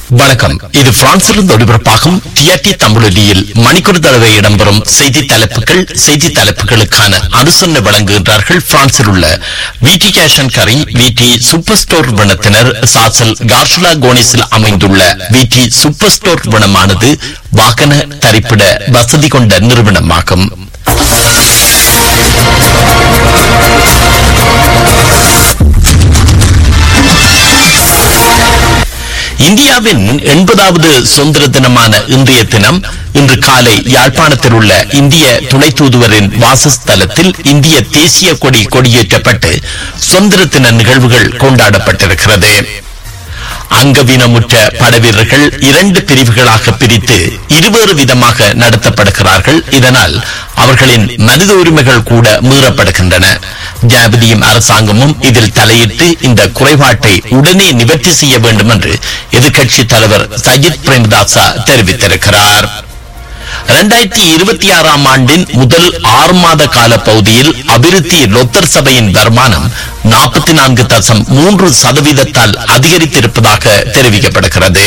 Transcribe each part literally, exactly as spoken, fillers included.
வணக்கம். இது பிரான்சிலிருந்து ஒளிபரப்பாகும் டிஆர்டி தமிழொலியில் மணிக்கூர் தடவை இடம்பெறும் செய்தி தலைப்புகள். செய்தி தலைப்புகளுக்கான அனுசரணை வழங்குகின்றார்கள் பிரான்சில் உள்ள விடி கேஷ் அண்ட் கரி விடி சூப்பர் ஸ்டோர் நிறுவனத்தினர். சாசல் கார்ஷுலா கோனிஸில் அமைந்துள்ள விடி சூப்பர் ஸ்டோர் நிறுவனமானது வாகன தரிப்பிட வசதி கொண்ட நிறுவனமாகும். இந்தியாவின் எண்பதாவது சுதந்திர தினமான இன்றைய தினம் இன்று காலை யாழ்ப்பாணத்தில் உள்ள இந்திய துணை தூதுவரின் வாசஸ்தலத்தில் இந்திய தேசிய கொடி கொடியேற்றப்பட்டு சுதந்திர தின நிகழ்வுகள் கொண்டாடப்பட்டிருக்கிறது. அங்கவீனமுற்ற படைவீரர்கள் இரண்டு பிரிவுகளாக பிரித்து இருவேறு விதமாக நடத்தப்படுகிறார்கள். இதனால் அவர்களின் மனித உரிமைகள் கூட மீறப்படுகின்றன. ஜனாதிபதியும் அரசாங்கமும் இதில் தலையிட்டு இந்த குறைபாட்டை உடனே நிவர்த்தி செய்ய வேண்டும் என்று எதிர்க்கட்சி தலைவர் சஜித் பிரேமதாசா தெரிவித்திருக்கிறார். இரண்டாயிரத்தி இருபத்தி ஆறாம் ஆண்டின் முதல் ஆறு மாத கால பகுதியில் அபிவிருத்தி லொத்தர் சபையின் வருமானம் நாற்பத்தி நான்கு தசம் மூன்று சதவீதத்தால் அதிகரித்திருப்பதாக தெரிவிக்கப்படுகிறது.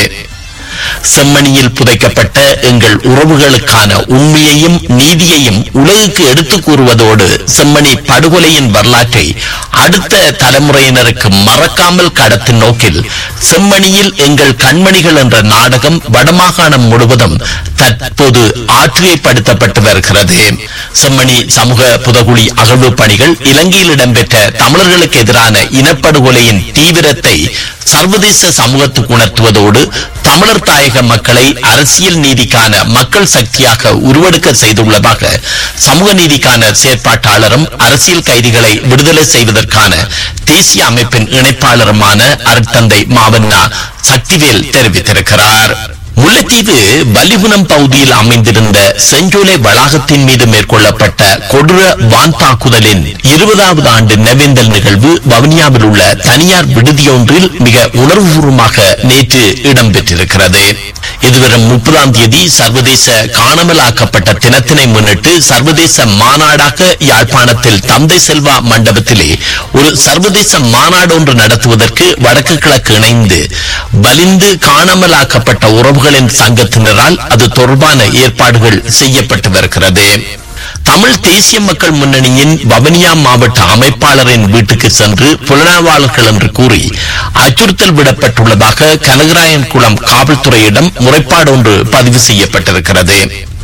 செம்மணியில் புதைக்கப்பட்ட எங்கள் உறவுகளுக்கான உண்மையையும் நீதியையும் உலகுக்கு எடுத்துக் கூறுவதோடு செம்மணி படுகொலையின் வரலாற்றை அடுத்த தலைமுறையினருக்கு மறக்காமல் கடத்தும் நோக்கில் செம்மணியில் எங்கள் கண்மணிகள் என்ற நாடகம் வடமாகாணம் முழுவதும் தற்போது ஆற்றியப்படுத்தப்பட்டு வருகிறது. செம்மணி சமூக புதகுழி அகழ்வு பணிகள் இலங்கையில் இடம்பெற்ற தமிழர்களுக்கு எதிரான இனப்படுகொலையின் தீவிரத்தை சர்வதேச சமூகத்துக்கு உணர்த்துவதோடு தமிழர் தாயக மக்களை அரசியல் நீதிக்கான மக்கள் சக்தியாக உருவெடுக்க செய்துள்ளதாக சமூக நீதிக்கான செயற்பாட்டாளரும் அரசியல் கைதிகளை விடுதலை செய்வதற்கான தேசிய அமைப்பின் இணைப்பாளருமான அருட்தந்தை மாவண்ணா சக்திவேல் தெரிவித்திருக்கிறார். முல்லைத்தீவு வல்லிகுணம் பகுதியில் அமைந்திருந்த செஞ்சோலை வளாகத்தின் மீது மேற்கொள்ளப்பட்ட கொடூர வான் தாக்குதலின் இருபதாவது ஆண்டு நினைவேந்தல் நிகழ்வு வவுனியாவில் உள்ள தனியார் விடுதியொன்றில் மிக உணர்வுபூர்வமாக நேற்று இடம்பெற்றிருக்கிறது. இதுவரும் முப்பதாம் தேதி சர்வதேச காணாமலாக்கப்பட்ட தினத்தினை முன்னிட்டு சர்வதேச மாநாடாக யாழ்ப்பாணத்தில் தந்தை செல்வா மண்டபத்திலே ஒரு சர்வதேச மாநாடு ஒன்று நடத்துவதற்கு வடக்கு கிழக்கு இணைந்து வலிந்து காணாமலாக்கப்பட்ட உறவுகளின் சங்கத்தினரால் அது தொடர்பான ஏற்பாடுகள் செய்யப்பட்டு வருகிறது. தமிழ் தேசிய மக்கள் முன்னணியின் வவுனியா மாவட்ட அமைப்பாளரின் வீட்டுக்கு சென்று புலனாய்வாளர்கள் என்று கூறி அச்சுறுத்தல் விடப்பட்டுள்ளதாக கனகராயன் குளம் காவல்துறையிடம் முறைப்பாடு ஒன்று பதிவு செய்யப்பட்டிருக்கிறது.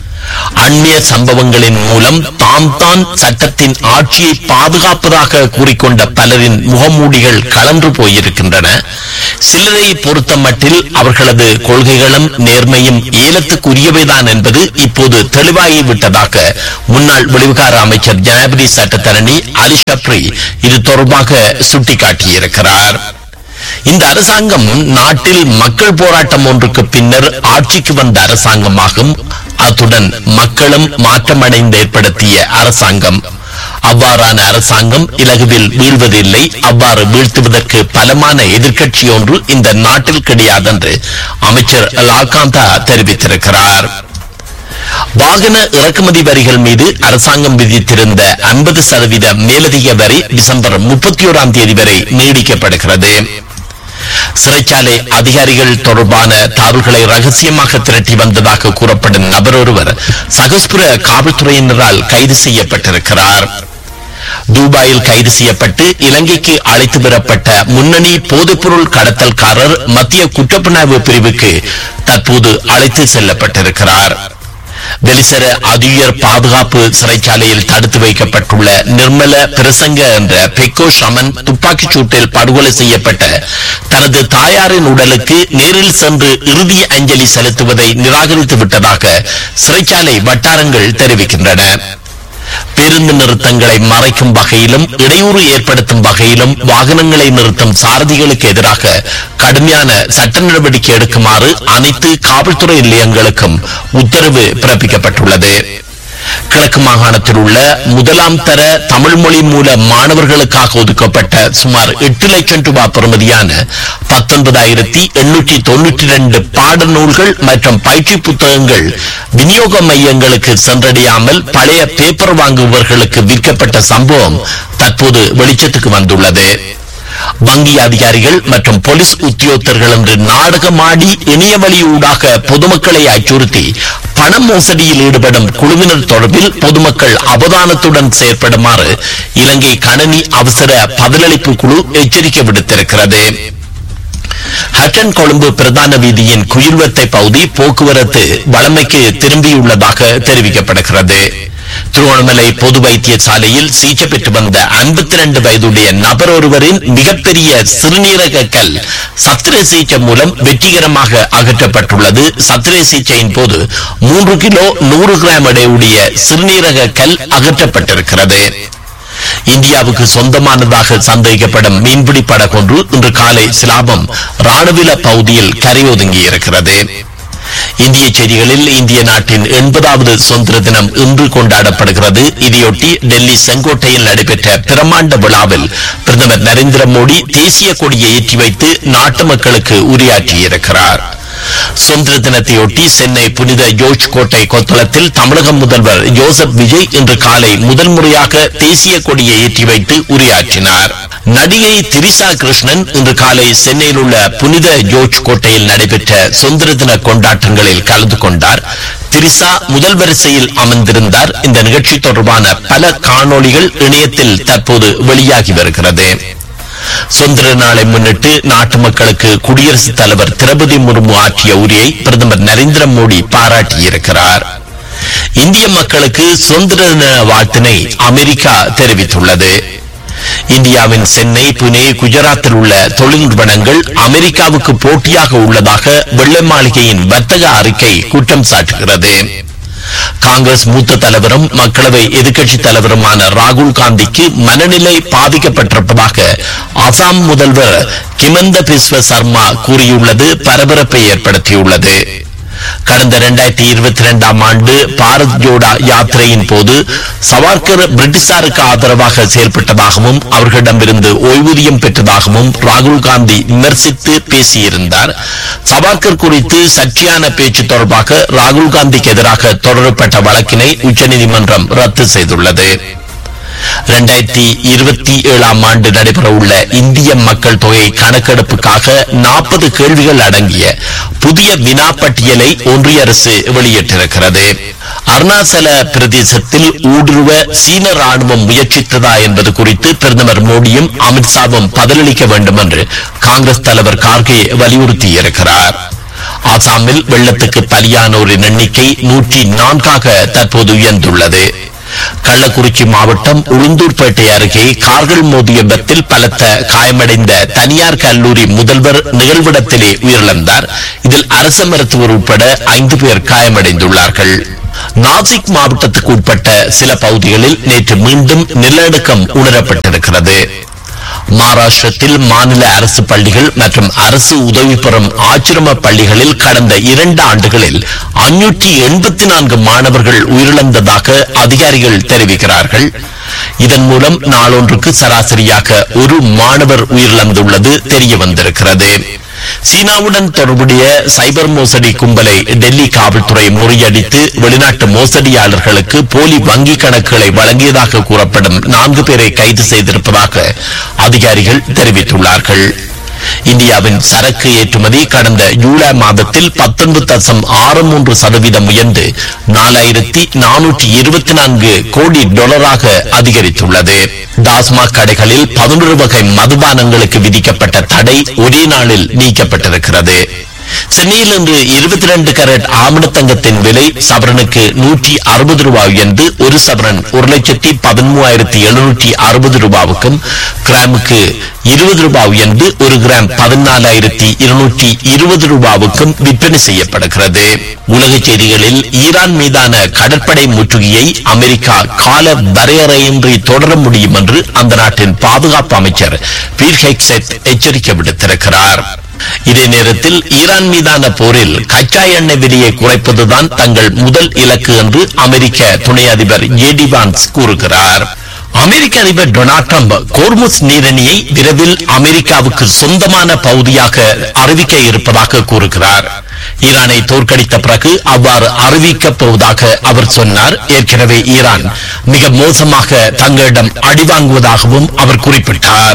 அந்நிய சம்பவங்களின் மூலம் தாம் தான் சட்டத்தின் ஆட்சியை பாதுகாப்பதாக கூறிக்கொண்ட பலரின் முகமூடிகள் கலன்று போயிருக்கின்றன. சிலரை பொறுத்த மட்டில் அவர்களது கொள்கைகளும் நேர்மையும் ஏலத்துக்குரியவைதான் என்பது இப்போது தெளிவாகிவிட்டதாக முன்னாள் வெளிவிகார அமைச்சர் ஜனாதிபதி சட்டத்தரணி அலி ஷப்ரி இது தொடர்பாக சுட்டிக்காட்டியிருக்கிறார். இந்த அரசாங்கம் நாட்டில் மக்கள் போராட்டம் ஒன்றுக்கு பின்னர் ஆட்சிக்கு வந்த அரசாங்கமாகும். அத்துடன் மக்களும் மாற்றமடைந்து ஏற்படுத்திய அரசாங்கம். அவ்வாறான அரசாங்கம் இலகுவில் வீழ்வதில்லை. அவ்வாறு வீழ்த்துவதற்கு பலமான எதிர்க்கட்சி ஒன்று இந்த நாட்டில் கிடையாது என்று அமைச்சர் லால்காந்தா தெரிவித்திருக்கிறார். வாகன இறக்குமதி வரிகள் மீது அரசாங்கம் விதித்திருந்த ஐம்பது சதவீத மேலதிக வரி டிசம்பர் முப்பத்தி ஓராம் தேதி வரை நீடிக்கப்படுகிறது. சிறைச்சாலை அதிகாரிகள் தொடர்பான தகவல்களை ரகசியமாக திரட்டி வந்ததாக கூறப்படும் நபர் ஒருவர் சகஸ்புர காவல்துறையினரால் கைது செய்யப்பட்டிருக்கிறார். துபாயில் கைது செய்யப்பட்டு இலங்கைக்கு அழைத்து வரப்பட்ட முன்னணி போதைப்பொருள் கடத்தல்காரர் மத்திய குற்றப்புலனாய்வு பிரிவுக்கு தற்போது அழைத்து செல்லப்பட்டிருக்கிறார். வெளிசர அதியுயர் பாதுகாப்பு சிறைச்சாலையில் தடுத்து வைக்கப்பட்டுள்ள நிர்மல பிரசங்க என்ற பெக்கோ ஷமன் துப்பாக்கிச் சூட்டில் படுகொலை செய்யப்பட்ட தனது தாயாரின் உடலுக்கு நேரில் சென்று இறுதி அஞ்சலி செலுத்துவதை நிராகரித்து விட்டதாக சிறைச்சாலை வட்டாரங்கள் தெரிவிக்கின்றன. பேருந்து நிறுத்தங்களை மறைக்கும் வகையிலும் இடையூறு ஏற்படுத்தும் வகையிலும் வாகனங்களை நிறுத்தும் சாரதிகளுக்கு எதிராக கடுமையான சட்ட நடவடிக்கை எடுக்குமாறு அனைத்து காவல்துறை நிலையங்களுக்கும் உத்தரவு பிறப்பிக்கப்பட்டுள்ளது. கிழக்கு மாகாணத்தில் உள்ள முதலாம் தர தமிழ் மொழி மூல மாணவர்களுக்காக ஒதுக்கப்பட்ட சுமார் எட்டு லட்சம் ரூபாய் பெறுமதியான பத்தொன்பதாயிரத்தி எண்ணூற்றி தொன்னூற்றி இரண்டு பாடநூல்கள் மற்றும் பயிற்சி புத்தகங்கள் விநியோக மையங்களுக்கு சென்றடையாமல் பழைய பேப்பர் வாங்குபவர்களுக்கு விற்கப்பட்ட சம்பவம் தற்போது வெளிச்சத்துக்கு வந்துள்ளது. வங்கி அதிகாரிகள் மற்றும் போலீஸ் உத்தியோகத்தர்கள் என்று நாடகமாடி இணையவழி ஊடாக பொதுமக்களை அச்சுறுத்தி பண மோசடியில் ஈடுபடும் குழுவினர் தொடர்பில் பொதுமக்கள் அவதானத்துடன் செயற்படுமாறு இலங்கை கணனி அவசர பதிலளிப்பு குழு எச்சரிக்கை விடுத்திருக்கிறது. ஹட்டன் கொழும்பு பிரதான வீதியின் குயில்வத்தை பகுதி போக்குவரத்து வளமைக்கு திரும்பியுள்ளதாக தெரிவிக்கப்படுகிறது. திருவண்ணாமலை பொது வைத்தியசாலையில் சிகிச்சை பெற்று வந்த ஐம்பத்தி இரண்டு வயதுடைய நபர் ஒருவரின் மிகப்பெரிய சிறுநீரக கல் சத்திர சிகிச்சை மூலம் வெற்றிகரமாக அகற்றப்பட்டுள்ளது. சத்திர சிகிச்சையின் போது மூன்று கிலோ நூறு கிராம் எடையுடைய சிறுநீரக கல் அகற்றப்பட்டிருக்கிறது. இந்தியாவுக்கு சொந்தமானதாக சந்தேகிக்கப்படும் மீன்பிடி படகொன்று இன்று காலை சிலாபம் ராணுவில பகுதியில் கரையொதுங்கி இருக்கிறது. இந்திய செய்திகளில் இந்திய நாட்டின் எண்பதாவது சுதந்திர தினம் இன்று கொண்டாடப்படுகிறது. இதையொட்டி டெல்லி செங்கோட்டையில் நடைபெற்ற பிரமாண்ட விழாவில் பிரதமர் நரேந்திர மோடி தேசிய கொடியை ஏற்றி வைத்து நாட்டு மக்களுக்கு உரையாற்றியிருக்கிறார். சுதந்திர தினத்தையொட்டி சென்னை புனித ஜோர்ஜ் கோட்டை கொத்தளத்தில் தமிழக முதல்வர் ஜோசப் விஜய் இன்று காலை முதல் முறையாக தேசிய கொடியை ஏற்றி வைத்து உரையாற்றினார். நடிகை திரிசா கிருஷ்ணன் இன்று காலை சென்னையில் உள்ள புனித ஜோர்ஜ் கோட்டையில் நடைபெற்ற சுதந்திர தின கொண்டாட்டங்களில் கலந்து கொண்டார். திரிசா முதல் வரிசையில் அமர்ந்திருந்தார். இந்த நிகழ்ச்சி தொடர்பான பல காணொளிகள் இணையத்தில் தற்போது வெளியாகி வருகிறது. சுதந்திர நாளை முன்னிட்டு நாட்டு மக்களுக்கு குடியரசுத் தலைவர் திரௌபதி முர்மு ஆற்றிய உரையை பிரதமர் நரேந்திர மோடி பாராட்டியிருக்கிறார். இந்திய மக்களுக்கு சுதந்திர தின வாழ்த்தினை அமெரிக்கா தெரிவித்துள்ளது. இந்தியாவின் சென்னை, புனே, குஜராத்தில் உள்ள தொழில் நிறுவனங்கள் அமெரிக்காவுக்கு போட்டியாக உள்ளதாக வெள்ளை மாளிகையின் வர்த்தக அறிக்கை குற்றம் சாட்டுகிறது. காங்கிரஸ் மூத்த தலைவரும் மக்களவை எதிர்க்கட்சி தலைவருமான ராகுல் காந்திக்கு மனநிலை பாதிக்கப்பட்டிருப்பதாக அசாம் முதல்வர் கிமந்த பிஸ்வ சர்மா கூறியுள்ளது பரபரப்பை ஏற்படுத்தியுள்ளது. கடந்த இரண்டாயிரத்தி இருபத்தி இரண்டாம் ஆண்டு பாரத் ஜோடா யாத்திரையின் போது சவார்கர் பிரிட்டிஷாருக்கு ஆதரவாக செயல்பட்டதாகவும் அவர்களிடமிருந்து ஓய்வூதியம் பெற்றதாகவும் ராகுல் காந்தி விமர்சித்து பேசியிருந்தார். சவார்கர் குறித்து சர்ச்சையான பேச்சு தொடர்பாக ராகுல் காந்திக்கு எதிராக தொடரப்பட்ட வழக்கினை உச்சநீதிமன்றம் ரத்து செய்துள்ளது. இரண்டாயிரத்தி இருபத்தி ஏழாம் ஆண்டு நடைபெறவுள்ள இந்திய மக்கள் தொகை கணக்கெடுப்புக்காக நாற்பது கேள்விகள் அடங்கிய புதிய வினாப்பட்டியலை ஒன்றிய அரசு வெளியிட்டிருக்கிறது. அருணாச்சல பிரதேசத்தில் ஊடுருவ சீன ராணுவம் முயற்சித்ததா என்பது குறித்து பிரதமர் மோடியும் அமித்ஷாவும் பதிலளிக்க வேண்டும் என்று காங்கிரஸ் தலைவர் கார்கே வலியுறுத்தியிருக்கிறார். ஆசாமில் வெள்ளத்துக்கு பலியானோரின் எண்ணிக்கை நூற்றி நான்காக தற்போது உயர்ந்துள்ளது. கள்ளக்குறிச்சி மாவட்டம் உளுந்தூர்பேட்டை அருகே கார்கள் மோதிய விபத்தில் பலத்த காயமடைந்த தனியார் கல்லூரி முதல்வர் நிகழ்விடத்திலே உயிரிழந்தார். இதில் அரசு மருத்துவர் உட்பட ஐந்து பேர் காயமடைந்துள்ளார்கள். நாசிக் மாவட்டத்துக்கு உட்பட்ட சில பகுதிகளில் நேற்று மீண்டும் நிலநடுக்கம் உணரப்பட்டிருக்கிறது. மகாராஷ்டிரத்தில் மாநில அரசு பள்ளிகள் மற்றும் அரசு உதவி பெறும் ஆசிரம பள்ளிகளில் கடந்த இரண்டு ஆண்டுகளில் ஐநூற்றி எண்பத்தி நான்கு மாணவர்கள் உயிரிழந்ததாக அதிகாரிகள் தெரிவிக்கிறார்கள். இதன் மூலம் நாளொன்றுக்கு சராசரியாக ஒரு மாணவர் உயிரிழந்துள்ளது தெரிய வந்திருக்கிறது. சீனாவுடன் தொடர்புடைய சைபர் மோசடி கும்பலை டெல்லி காவல்துறை முறியடித்து வெளிநாட்டு மோசடியாளர்களுக்கு போலி வங்கி கணக்குகளை வழங்கியதாக கூறப்படும் நான்கு பேரை கைது செய்திருப்பதாக அதிகாரிகள் தெரிவித்துள்ளார்கள். இந்தியாவின் சரக்கு ஏற்றுமதி கடந்த ஜூலை மாதத்தில் பத்தொன்பது தசம் ஆறு மூன்று சதவீதம் உயர்ந்து நாலாயிரத்தி நானூற்றி இருபத்தி நான்கு கோடி டாலராக அதிகரித்துள்ளது. டாஸ்மாக் கடைகளில் பதினொரு வகை மதுபானங்களுக்கு விதிக்கப்பட்ட தடை ஒரே நாளில் நீக்கப்பட்டிருக்கிறது. சென்னையில் இன்று இருபத்தி இரண்டு கேரட் ஆமணத்தங்கத்தின் விலை சவரனுக்கு நூற்றி அறுபது ரூபாய் என்று ஒரு சவரன் ஒரு லட்சத்தி பதிமூவாயிரத்தி எழுநூற்றி அறுபது ரூபாவுக்கும் கிராமுக்கு இருபது ரூபாய் என்று ஒரு கிராம் பதினாலாயிரத்தி இருநூற்றி இருபது ரூபாவுக்கும் விற்பனை செய்யப்படுகிறது. உலக செய்திகளில் ஈரான் மீதான கடற்படை முற்றுகையை அமெரிக்கா கால வரையறையின்றி தொடர முடியும் என்று அந்த நாட்டின் பாதுகாப்பு அமைச்சர் பீர் ஹெக்ஸெட் எச்சரிக்கை விடுத்திருக்கிறார். இதே நேரத்தில் ஈரான் மீதான போரில் கச்சா எண்ணெய் விலையை குறைப்பதுதான் தங்கள் முதல் இலக்கு என்று அமெரிக்க துணை அதிபர் ஜே டி வான்ஸ் கூறுகிறார். அமெரிக்க அதிபர் டொனால்ட் ட்ரம்ப் கோர்முஸ் நீரிணையை விரைவில் அமெரிக்காவுக்கு சொந்தமான பகுதியாக அறிவிக்க இருப்பதாக கூறுகிறார். ஈரானை தோற்கடித்த பிறகு அவ்வாறு அறிவிக்கப் போவதாக அவர் சொன்னார். ஏற்கனவே ஈரான் மிக மோசமாக தங்களிடம் அடிவாங்குவதாகவும் அவர் குறிப்பிட்டார்.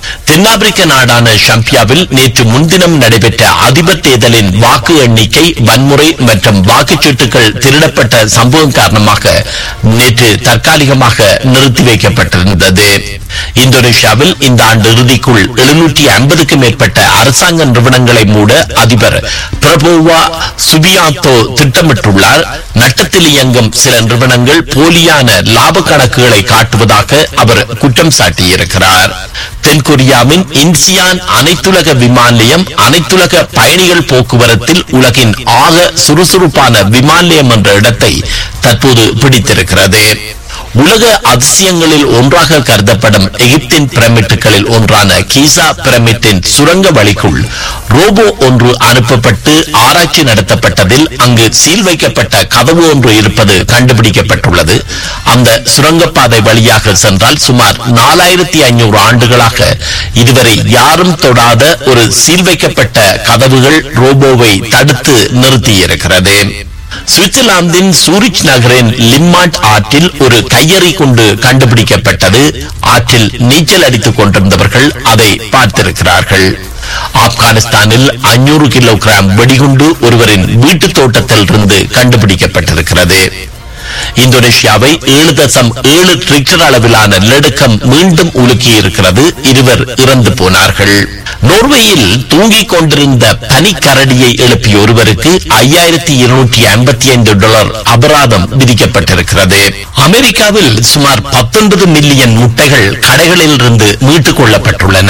தென்னாப்பிரிக்க நாடான ஷம்பியாவில் நேற்று முன்தினம் நடைபெற்ற அதிபர் தேர்தலின் வாக்கு எண்ணிக்கை வன்முறை மற்றும் வாக்குச்சீட்டுகள் திருடப்பட்ட சம்பவம் காரணமாக நேற்று தற்காலிகமாக நிறுத்தி வைக்கப்பட்டிருந்தது. இந்தோனேஷியாவில் இந்த ஆண்டு இறுதிக்குள் எழுநூற்றி ஐம்பதுக்கும் மேற்பட்ட அரசாங்க நிறுவனங்களை மூட அதிபர் பிரபோவா சுபியாந்தோ திட்டமிட்டுள்ளார். நட்டத்தில் இயங்கும் சில நிறுவனங்கள் போலியான லாப கணக்குகளை காட்டுவதாக அவர் குற்றம் சாட்டியிருக்கிறார். தென்கொரியாவின் இன்சியான் அனைத்துலக விமான நிலையம் அனைத்துலக பயணிகள் போக்குவரத்தில் உலகின் ஆக சுறுசுறுப்பான விமான நிலையம் என்ற இடத்தை தற்போது பிடித்திருக்கிறது. உலக அதிசயங்களில் ஒன்றாக கருதப்படும் எகிப்தின் பிரமிட்டுகளில் ஒன்றான கீசா பிரமிட்டின் சுரங்க வழிக்குள் ரோபோ ஒன்று அனுப்பப்பட்டு ஆராய்ச்சி நடத்தப்பட்டதில் அங்கு சீல் வைக்கப்பட்ட கதவு ஒன்று இருப்பது கண்டுபிடிக்கப்பட்டுள்ளது. அந்த சுரங்கப்பாதை வழியாக சென்றால் சுமார் நாலாயிரத்தி ஐநூறு ஆண்டுகளாக இதுவரை யாரும் தொடாத ஒரு சீல் வைக்கப்பட்ட கதவுகள் ரோபோவை தடுத்து நிறுத்தியிருக்கிறது. சுவிட்சர்லாந்தின் சூரிச் நகரின் லிம்மாட் ஆற்றில் ஒரு கையறை கொண்டு கண்டுபிடிக்கப்பட்டது. ஆற்றில் நீச்சல் அடித்துக் கொண்டிருந்தவர்கள் அதை பார்த்திருக்கிறார்கள். ஆப்கானிஸ்தானில் ஐநூறு கிலோகிராம் வெடிகுண்டு ஒருவரின் வீட்டு தோட்டத்தில் இருந்து கண்டுபிடிக்கப்பட்டிருக்கிறது. இந்தோனேஷியாவை ஏழு தசம் ஏழு ரிக்டர் அளவிலான நிலநடுக்கம் மீண்டும் உலுக்கி இருக்கிறது. இருவர் இறந்து போனார்கள். நோர்வேயில் தூங்கிக் கொண்டிருந்த பனிக்கரடியை எழுப்பிய ஒருவருக்கு ஐயாயிரத்தி இருநூற்றி ஐம்பத்தி ஐந்து டாலர் அபராதம் விதிக்கப்பட்டிருக்கிறது. அமெரிக்காவில் சுமார் பத்தொன்பது மில்லியன் முட்டைகள் கடைகளில் இருந்து மீட்டுக் கொள்ளப்பட்டுள்ளன.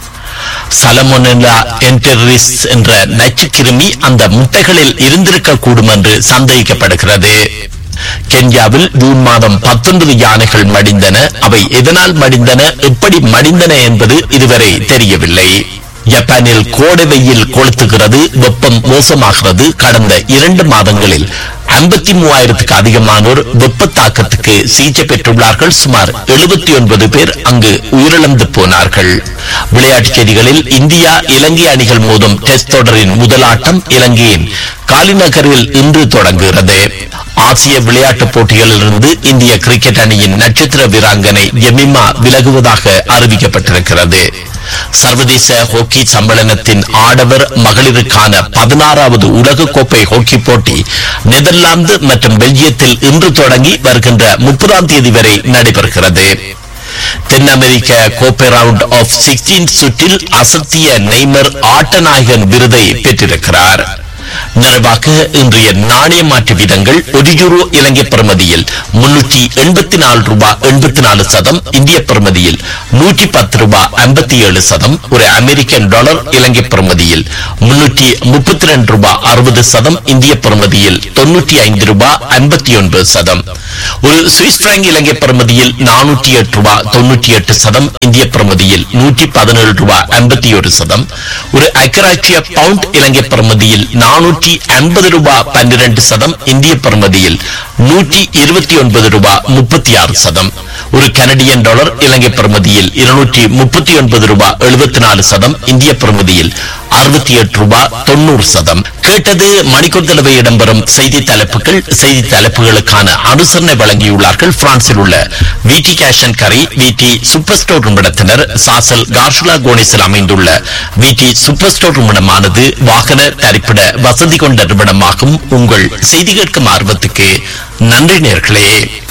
சலமோனெல்லா என்டெரிஸ் என்ற நச்சுக்கிருமி அந்த முட்டைகளில் இருந்திருக்கக்கூடும் என்று சந்தேகிக்கப்படுகிறது. கென்யாவில் ஜூன் மாதம் பத்தொன்பது யானைகள் மடிந்தன. அவை எதனால் மடிந்தன, எப்படி மடிந்தன என்பது இதுவரை தெரியவில்லை. ஜப்பானில் கோடை வெயில் கொளுத்துகிறது, வெப்பம் மோசமாகிறது. கடந்த இரண்டு மாதங்களில் ஐம்பத்தி மூவாயிரத்துக்கு அதிகமானோர் வெப்ப தாக்கத்துக்கு சிகிச்சை பெற்றுள்ளார்கள். சுமார் எழுபத்தி ஒன்பது பேர் அங்கு உயிரிழந்து போனார்கள். விளையாட்டுச் செய்திகளில் இந்தியா இலங்கை அணிகள் மோதும் டெஸ்ட் தொடரின் முதலாட்டம் இலங்கையின் காலிநகரில் இன்று தொடங்குகிறது. ஆசிய விளையாட்டுப் போட்டிகளிலிருந்து இந்திய கிரிக்கெட் அணியின் நட்சத்திர வீராங்கனை ஜெமிமா விலகுவதாக அறிவிக்கப்பட்டிருக்கிறது. சர்வதேச ஹாக்கி சம்மேளனத்தின் ஆடவர் மகளிருக்கான பதினாறாவது உலக கோப்பை ஹாக்கி போட்டி நெதர்லாந்து மற்றும் பெல்ஜியத்தில் இன்று தொடங்கி வருகின்ற முப்பதாம் தேதி வரை நடைபெறுகிறது. தென் அமெரிக்க கோப்பை ரவுண்ட் ஆஃப் சிக்ஸ்டீன் சுற்றில் அசத்திய நெய்மர் ஆட்டநாயகன் விருதை பெற்றிருக்கிறார். நிறைவாக இன்றைய நாணய மாற்று வீதங்கள். ஒரு யூரோ இலங்கை பிரமதியில் முன்னூற்றி எண்பத்தி நாலு ரூபாய் எண்பத்தி நாலு சதம், இந்திய பிரமதியில் நூற்றி பத்து ரூபாய் ஐம்பத்தி ஏழு சதம். ஒரு அமெரிக்கன் டாலர் இலங்கை பிரமதியில் முன்னூற்றி முப்பத்தி ரெண்டு ரூபாய் அறுபது சதம், இந்திய பிரமதியில் தொன்னூற்றி ஐந்து ரூபாய் ஐம்பத்தி ஒன்பது சதம். ஒரு சுவிஸ் பிராங்க் இலங்கை பிரமதியில் நானூற்றி எட்டு ரூபாய் தொன்னூற்றி எட்டு சதம், இந்திய பிரமதியில் நூற்றி பதினேழு ரூபாய் ஐம்பத்தி ஒரு சதம். ஒரு ஐக்கிய பவுண்ட் இலங்கை பிரமதியில் நானூற்றி ஐம்பது ரூபாய் பன்னிரண்டு சதம், இந்திய பிரமதியில் நூற்றி இருபத்தி ஒன்பது ரூபாய் முப்பத்தி ஆறு சதம். ஒரு கனடியன் டாலர் இலங்கை பிரமதியில் இருநூற்றி முப்பத்தி ஒன்பது ரூபாய் எழுபத்தி நாலு சதம், இந்திய பிரமதியில் அறுபத்தி எட்டு ரூபாய் தொண்ணூறு சதம். கேட்டது மணிக்கூர் தடவை இடம்பெறும் செய்தி தலைப்புகள். செய்தி தலைப்புகளுக்கான அனுசரணை வழங்கியுள்ளார்கள் பிரான்சில் உள்ள விடி கேஷ் அண்ட் கரி, விடி சூப்பர் ஸ்டோர் நிறுவனத்தினர். சாசல் கார்ஷுலா கோனிஸில் அமைந்துள்ள விடி சூப்பர் ஸ்டோர் நிறுவனமானது வாகன தரிப்பிட வசதி கொண்ட நிறுவனமாகும். உங்கள் செய்தி கேட்கும் ஆர்வத்துக்கு நன்றி நேர்களே.